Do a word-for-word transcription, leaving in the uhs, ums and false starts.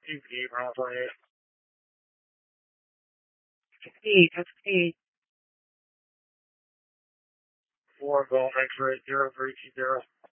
Two P, Brown twenty-eight. Eight, that's eight. Four, Golden X-ray, zero three two zero.